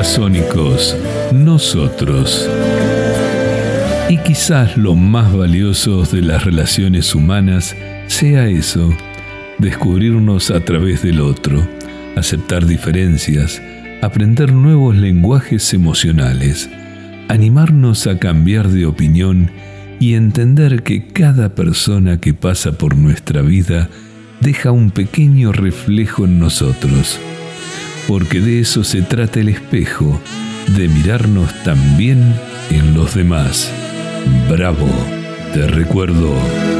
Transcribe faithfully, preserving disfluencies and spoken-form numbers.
Babasónicos, nosotros. Y quizás lo más valioso de las relaciones humanas sea eso, descubrirnos a través del otro, aceptar diferencias, aprender nuevos lenguajes emocionales, animarnos a cambiar de opinión y entender que cada persona que pasa por nuestra vida deja un pequeño reflejo en nosotros, porque de eso se trata el espejo, de mirarnos también en los demás. Bravo, te recuerdo.